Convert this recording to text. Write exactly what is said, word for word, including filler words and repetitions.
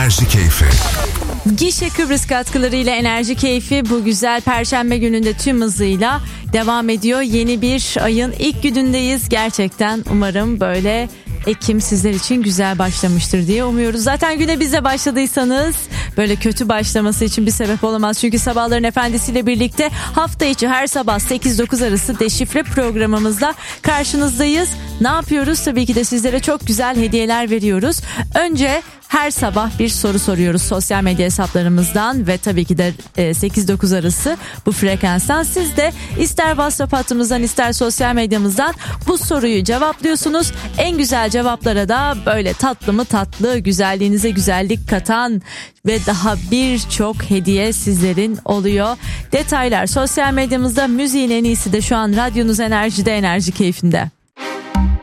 Enerji Keyfi. Gişe Kıbrıs katkılarıyla Enerji Keyfi bu güzel Perşembe gününde tüm hızıyla devam ediyor. Yeni bir ayın ilk günündeyiz. Gerçekten umarım böyle Ekim sizler için güzel başlamıştır diye umuyoruz. Zaten güne bize başladıysanız böyle kötü başlaması için bir sebep olamaz. Çünkü Sabahların Efendisi'yle birlikte hafta içi her sabah sekiz dokuz arası deşifre programımızda karşınızdayız. Ne yapıyoruz? Tabii ki de sizlere çok güzel hediyeler veriyoruz. Önce her sabah bir soru soruyoruz sosyal medya hesaplarımızdan ve tabii ki de sekiz dokuz arası bu frekanstan. Siz de ister WhatsApp hattımızdan ister sosyal medyamızdan bu soruyu cevaplıyorsunuz. En güzel cevaplara da böyle tatlı mı tatlı, güzelliğinize güzellik katan ve daha birçok hediye sizlerin oluyor. Detaylar sosyal medyamızda. Müziğin en iyisi de şu an radyonuz Enerji'de, Enerji Keyfinde.